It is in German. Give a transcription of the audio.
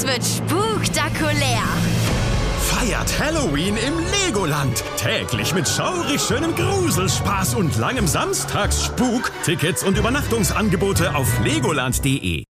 Es wird spuktakulär. Feiert Halloween im Legoland. Täglich mit schaurig schönem Gruselspaß und langem Samstagsspuk. Tickets und Übernachtungsangebote auf legoland.de.